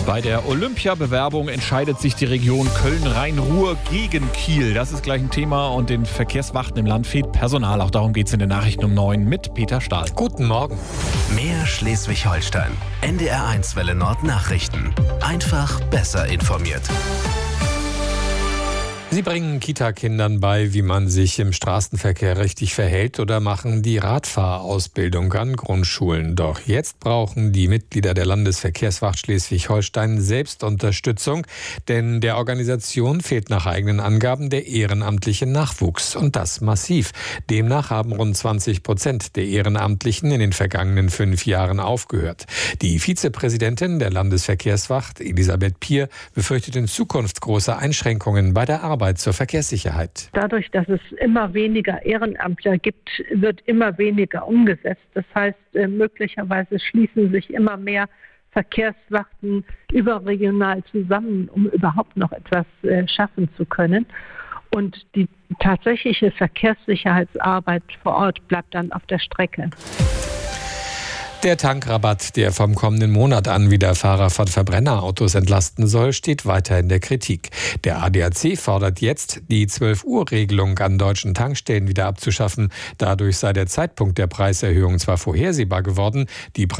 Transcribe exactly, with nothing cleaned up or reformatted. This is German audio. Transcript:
Bei der Olympia-Bewerbung entscheidet sich die Region Köln-Rhein-Ruhr gegen Kiel. Das ist gleich ein Thema und den Verkehrswachten im Land fehlt Personal. Auch darum geht es in den Nachrichten um neun mit Peter Stahl. Guten Morgen. Mehr Schleswig-Holstein. N D R eins Welle Nord Nachrichten. Einfach besser informiert. Sie bringen Kita-Kindern bei, wie man sich im Straßenverkehr richtig verhält oder machen die Radfahrausbildung an Grundschulen. Doch jetzt brauchen die Mitglieder der Landesverkehrswacht Schleswig-Holstein selbst Unterstützung, denn der Organisation fehlt nach eigenen Angaben der ehrenamtliche Nachwuchs und das massiv. Demnach haben rund zwanzig Prozent der Ehrenamtlichen in den vergangenen fünf Jahren aufgehört. Die Vizepräsidentin der Landesverkehrswacht, Elisabeth Pier, befürchtet in Zukunft große Einschränkungen bei der Arbeit zur Verkehrssicherheit. Dadurch, dass es immer weniger Ehrenamtler gibt, wird immer weniger umgesetzt. Das heißt, möglicherweise schließen sich immer mehr Verkehrswachten überregional zusammen, um überhaupt noch etwas schaffen zu können. Und die tatsächliche Verkehrssicherheitsarbeit vor Ort bleibt dann auf der Strecke. Der Tankrabatt, der vom kommenden Monat an wieder Fahrer von Verbrennerautos entlasten soll, steht weiter in der Kritik. Der A D A C fordert jetzt, die zwölf-Uhr-Regelung an deutschen Tankstellen wieder abzuschaffen. Dadurch sei der Zeitpunkt der Preiserhöhung zwar vorhersehbar geworden, die